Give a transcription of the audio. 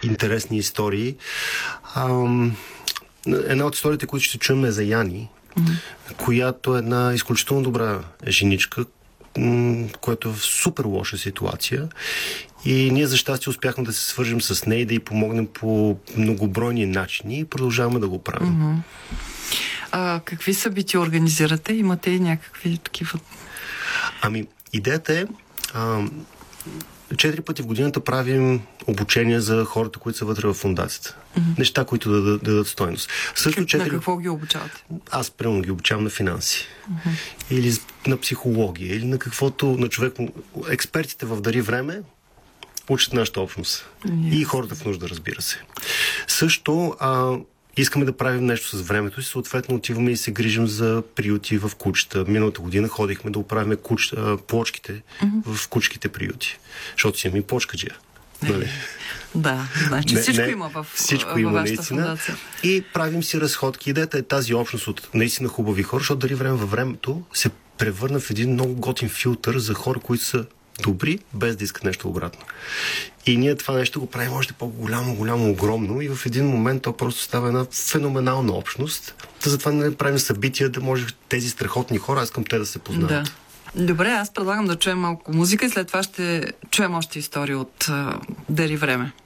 интересни истории. Една от историите, които ще чуем е за Яни, която е една изключително добра женичка, която е в супер лоша ситуация. И ние за щастие успяхме да се свържем с нея и да й помогнем по многобройни начини и продължаваме да го правим. Какви събития организирате? Имате и някакви такива? Идеята е 4 пъти в годината правим обучение за хората, които са вътре в фондацията. Неща, които да дадат стойност. На какво ги обучавате? Аз примерно ги обучавам на финанси. Или на психология. Или на каквото на човек. Експертите в Дари време учат нашата общност. И хората в нужда, разбира се. Също искаме да правим нещо с времето си, съответно отиваме и се грижим за приюти в кучета. Миналата година ходихме да оправим плочките в кучките приюти, защото си имаме и плочкаджия. Нали? Да, значи всичко има в вашата фондация. И правим си разходки. Идеята е тази общност от наистина хубави хора, защото Дари време във времето се превърна в един много готин филтър за хора, които са добри, без да искат нещо обратно. И ние това нещо го правим още по-голямо, огромно и в един момент то просто става една феноменална общност. Затова не правим събития, да може тези страхотни хора, искам те да се познават. Да. Добре, аз предлагам да чуем малко музика и след това ще чуем още истории от Дари време.